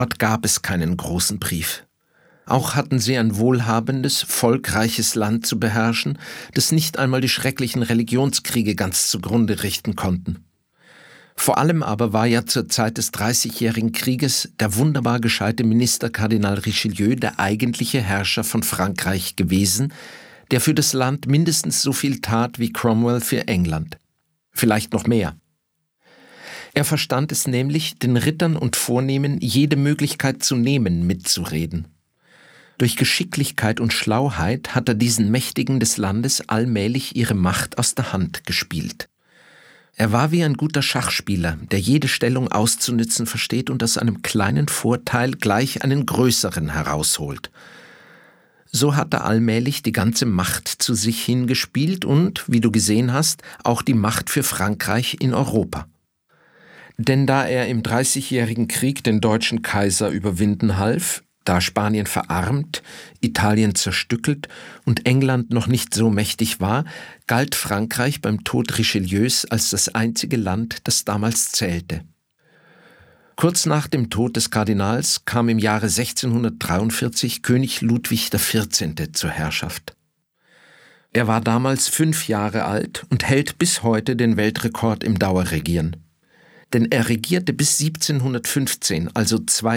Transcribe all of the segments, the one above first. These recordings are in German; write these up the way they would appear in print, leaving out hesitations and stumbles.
Dort gab es keinen großen Brief. Auch hatten sie ein wohlhabendes, volkreiches Land zu beherrschen, das nicht einmal die schrecklichen Religionskriege ganz zugrunde richten konnten. Vor allem aber war ja zur Zeit des Dreißigjährigen Krieges der wunderbar gescheite Minister Kardinal Richelieu der eigentliche Herrscher von Frankreich gewesen, der für das Land mindestens so viel tat wie Cromwell für England. Vielleicht noch mehr. Er verstand es nämlich, den Rittern und Vornehmen jede Möglichkeit zu nehmen, mitzureden. Durch Geschicklichkeit und Schlauheit hat er diesen Mächtigen des Landes allmählich ihre Macht aus der Hand gespielt. Er war wie ein guter Schachspieler, der jede Stellung auszunützen versteht und aus einem kleinen Vorteil gleich einen größeren herausholt. So hat er allmählich die ganze Macht zu sich hingespielt und, wie du gesehen hast, auch die Macht für Frankreich in Europa. Denn da er im Dreißigjährigen Krieg den deutschen Kaiser überwinden half, da Spanien verarmt, Italien zerstückelt und England noch nicht so mächtig war, galt Frankreich beim Tod Richelieus als das einzige Land, das damals zählte. Kurz nach dem Tod des Kardinals kam im Jahre 1643 König Ludwig XIV. Zur Herrschaft. Er war damals 5 Jahre alt und hält bis heute den Weltrekord im Dauerregieren. Denn er regierte bis 1715, also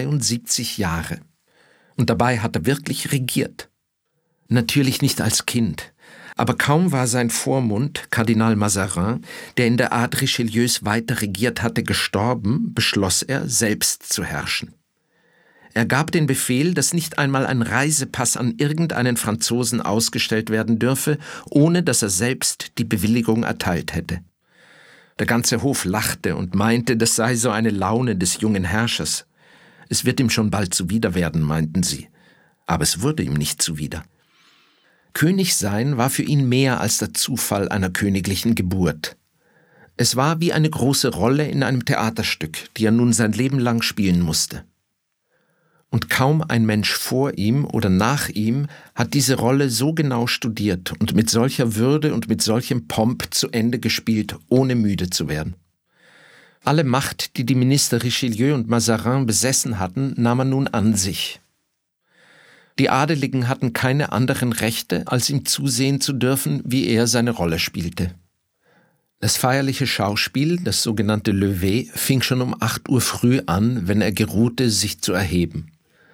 72 Jahre. Und dabei hat er wirklich regiert. Natürlich nicht als Kind, aber kaum war sein Vormund, Kardinal Mazarin, der in der Art Richelieus weiter regiert hatte, gestorben, beschloss er, selbst zu herrschen. Er gab den Befehl, dass nicht einmal ein Reisepass an irgendeinen Franzosen ausgestellt werden dürfe, ohne dass er selbst die Bewilligung erteilt hätte. Der ganze Hof lachte und meinte, das sei so eine Laune des jungen Herrschers. Es wird ihm schon bald zuwider werden, meinten sie. Aber es wurde ihm nicht zuwider. König sein war für ihn mehr als der Zufall einer königlichen Geburt. Es war wie eine große Rolle in einem Theaterstück, die er nun sein Leben lang spielen musste. Und kaum ein Mensch vor ihm oder nach ihm hat diese Rolle so genau studiert und mit solcher Würde und mit solchem Pomp zu Ende gespielt, ohne müde zu werden. Alle Macht, die die Minister Richelieu und Mazarin besessen hatten, nahm er nun an sich. Die Adeligen hatten keine anderen Rechte, als ihm zusehen zu dürfen, wie er seine Rolle spielte. Das feierliche Schauspiel, das sogenannte Lever, fing schon um 8 Uhr früh an, wenn er geruhte, sich zu erheben.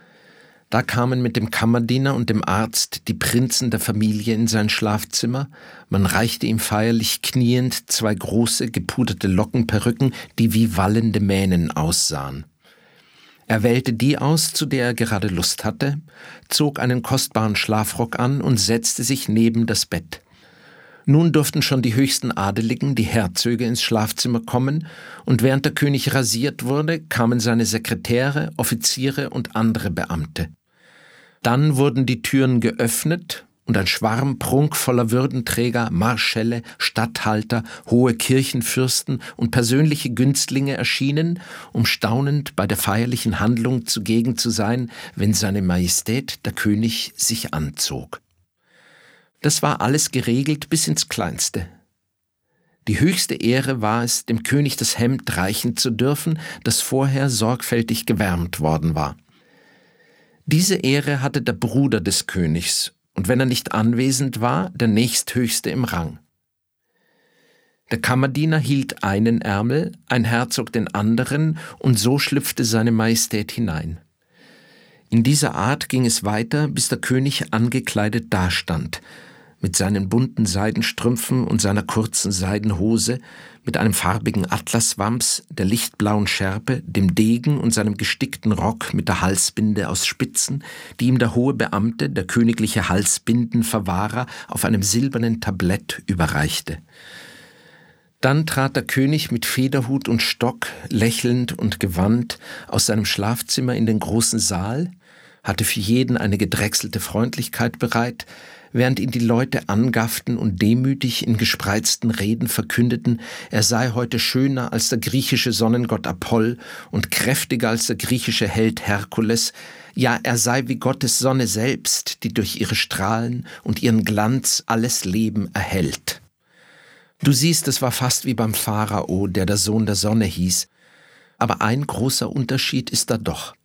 Da kamen mit dem Kammerdiener und dem Arzt die Prinzen der Familie in sein Schlafzimmer, man reichte ihm feierlich kniend 2 große, gepuderte Lockenperücken, die wie wallende Mähnen aussahen. Er wählte die aus, zu der er gerade Lust hatte, zog einen kostbaren Schlafrock an und setzte sich neben das Bett. Nun durften schon die höchsten Adeligen, die Herzöge, ins Schlafzimmer kommen, und während der König rasiert wurde, kamen seine Sekretäre, Offiziere und andere Beamte. Dann wurden die Türen geöffnet und ein Schwarm prunkvoller Würdenträger, Marschälle, Statthalter, hohe Kirchenfürsten und persönliche Günstlinge erschienen, um staunend bei der feierlichen Handlung zugegen zu sein, wenn seine Majestät, der König, sich anzog. Das war alles geregelt bis ins Kleinste. Die höchste Ehre war es, dem König das Hemd reichen zu dürfen, das vorher sorgfältig gewärmt worden war. Diese Ehre hatte der Bruder des Königs und wenn er nicht anwesend war, der nächsthöchste im Rang. Der Kammerdiener hielt einen Ärmel, ein Herzog den anderen und so schlüpfte seine Majestät hinein. In dieser Art ging es weiter, bis der König angekleidet dastand, mit seinen bunten Seidenstrümpfen und seiner kurzen Seidenhose, mit einem farbigen Atlaswams, der lichtblauen Schärpe, dem Degen und seinem gestickten Rock mit der Halsbinde aus Spitzen, die ihm der hohe Beamte, der königliche Halsbindenverwahrer, auf einem silbernen Tablett überreichte. Dann trat der König mit Federhut und Stock, lächelnd und gewandt, aus seinem Schlafzimmer in den großen Saal, hatte für jeden eine gedrechselte Freundlichkeit bereit, während ihn die Leute angafften und demütig in gespreizten Reden verkündeten, er sei heute schöner als der griechische Sonnengott Apoll und kräftiger als der griechische Held Herkules, ja, er sei wie Gottes Sonne selbst, die durch ihre Strahlen und ihren Glanz alles Leben erhellt. Du siehst, es war fast wie beim Pharao, der Sohn der Sonne hieß, aber ein großer Unterschied ist da doch.